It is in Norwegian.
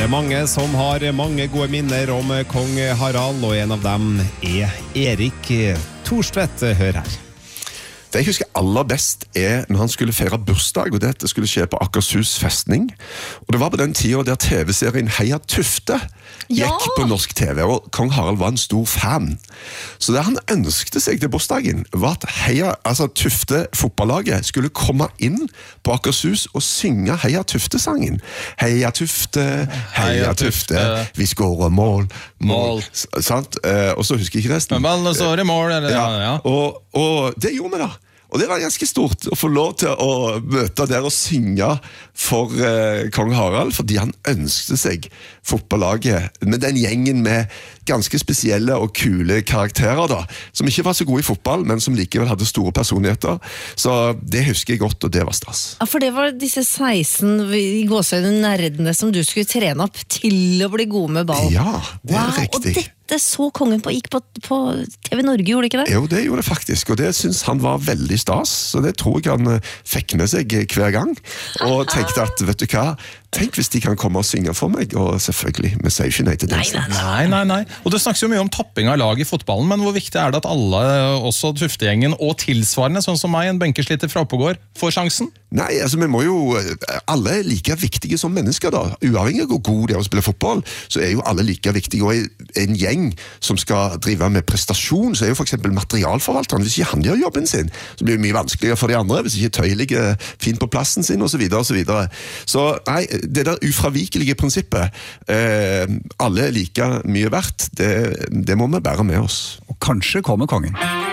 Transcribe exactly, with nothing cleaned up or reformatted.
Det er mange som har mange gode minner om kong Harald, og en av dem er Erik Thorstvedt. Hør her. Det jeg husker aller best er når han skulle feire bursdag, og dette skulle skje på Akershus festning. Og det var på den tiden der T V-serien Heia Tufte gikk Ja! på norsk T V, og kong Harald var en stor fan. Så det han ønskte seg til bursdagen var at Heia, altså Tufte fotballaget skulle komme inn på Akershus og synge Heia Tufte-sangen. Heia Tufte, Heia Tufte, vi skårer mål, mål. S- Sant? Eh, og så husker jeg ikke resten. Men ballen står i mål, eller ja, ja. Og, og det gjorde vi da. Og det var ganske stort å få lov til å møte der og synge for eh, kong Harald, fordi han ønsket seg fotballaget med den gjengen med ganske spesielle og kule karakterer da, som ikke var så gode i fotball, men som likevel hadde store personligheter. Så det husker jeg godt, og det var stas. Ja, for det var disse seksten i gåsøyne nerdene som du skulle trene opp til å bli gode med ball. Ja, det er wow, riktig. Og dette så kongen på, gikk på, på T V Norge, gjorde det ikke det? Jo, det gjorde det faktisk, og det synes han var veldig stas, så det tror jeg han eh, fikk med seg hver gang, og tenkte at, vet du hva, tenk hvis de kan komme og synge for meg, og selvfølgelig, vi sier ikke nei til det. Nei, nei, Nei, nei, nei. Og det snakkes jo mye om tapping av lag i fotballen, men hvor viktig er det at alle, også Tuftegjengen og tilsvarende, sånn som meg, en benkesliter fra Oppegård, får sjansen? Nei, altså vi må jo, alle er like viktige som mennesker da, uavhengig av hvor god de er å spille fotball, så er jo alle like viktige, og i en gjeng som skal drive med prestasjon, så er jo for eksempel materialforvalteren, hvis ikke han gjør jobben sin, så blir det mye vanskeligere for de andre, hvis ikke Tøy ligger fint på plassen sin, og så videre, og så videre. Så nei, det der ufravikelige prinsippet, eh, alle er like mye verdt, det, det må vi bære med oss. Og kanskje kommer kongen.